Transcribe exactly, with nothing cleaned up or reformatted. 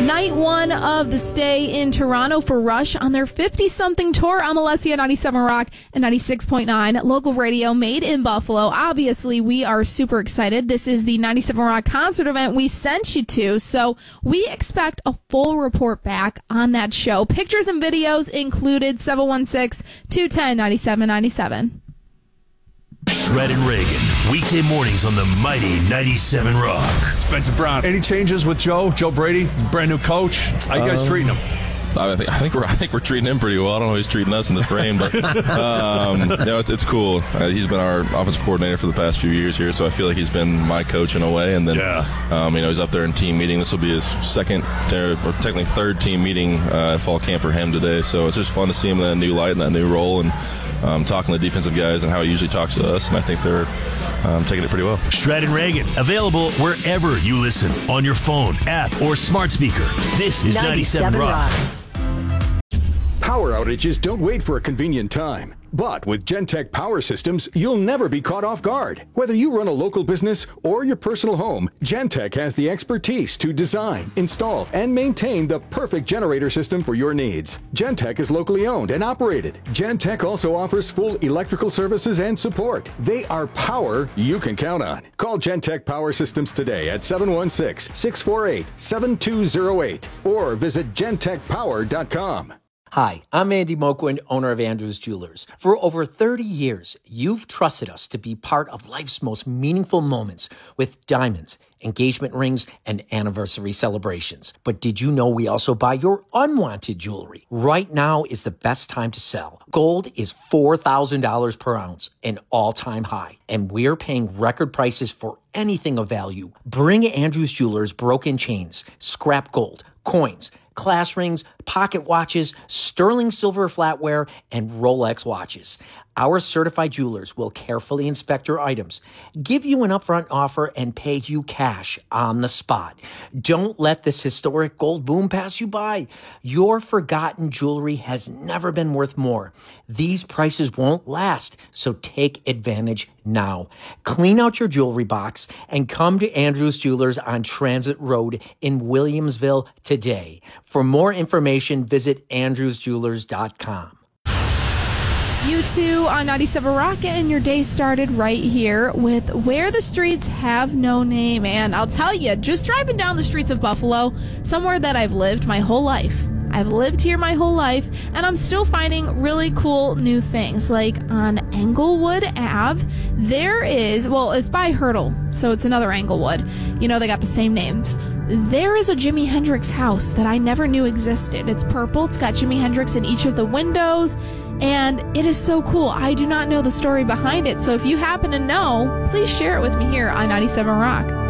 Night one of the stay in Toronto for Rush on their fifty-something tour. I'm Alessia, ninety-seven Rock and ninety-six point nine local radio made in Buffalo. Obviously, we are super excited. This is the ninety-seven Rock concert event we sent you to, so we expect a full report back on that show. Pictures and videos included. Seven one six, two one zero, nine seven nine seven. Shred and Reagan, weekday mornings on the mighty ninety-seven Rock. Spencer Brown. Any changes with Joe? Joe Brady, brand new coach. How you guys um, treating him? I think, I think we're I think we're treating him pretty well. I don't know how he's treating us in this rain, but um, you know, it's it's cool. Uh, he's been our offensive coordinator for the past few years here, so I feel like he's been my coach in a way. And then, yeah. um, you know, he's up there in team meeting. This will be his second or technically third team meeting uh, at fall camp for him today. So it's just fun to see him in that new light and that new role, and um, talking to the defensive guys and how he usually talks to us. And I think they're um, taking it pretty well. Shred and Reagan, available wherever you listen, on your phone, app, or smart speaker. This is ninety-seven Rock. Power outages don't wait for a convenient time. But with Gentech Power Systems, you'll never be caught off guard. Whether you run a local business or your personal home, Gentech has the expertise to design, install, and maintain the perfect generator system for your needs. Gentech is locally owned and operated. Gentech also offers full electrical services and support. They are power you can count on. Call Gentech Power Systems today at seven one six, six four eight, seven two zero eight or visit gentech power dot com. Hi, I'm Andy Moquin, owner of Andrews Jewelers. For over thirty years, you've trusted us to be part of life's most meaningful moments with diamonds, engagement rings, and anniversary celebrations. But did you know we also buy your unwanted jewelry? Right now is the best time to sell. Gold is four thousand dollars per ounce, an all-time high, and we're paying record prices for anything of value. Bring Andrews Jewelers broken chains, scrap gold, coins, class rings, pocket watches, sterling silver flatware, and Rolex watches. Our certified jewelers will carefully inspect your items, give you an upfront offer, and pay you cash on the spot. Don't let this historic gold boom pass you by. Your forgotten jewelry has never been worth more. These prices won't last, so take advantage now. Clean out your jewelry box and come to Andrews Jewelers on Transit Road in Williamsville today. For more information, visit andrews jewelers dot com. You two on ninety-seven Rock, and your day started right here with Where the Streets Have No Name. And I'll tell you, just driving down the streets of Buffalo, somewhere that I've lived my whole life. I've lived here my whole life, and I'm still finding really cool new things. Like on Englewood Avenue, there is, well, it's by Hurdle, so it's another Englewood. You know, they got the same names. There is a Jimi Hendrix house that I never knew existed. It's purple. It's got Jimi Hendrix in each of the windows, and it is so cool. I do not know the story behind it, so if you happen to know, please share it with me here on ninety-seven Rock.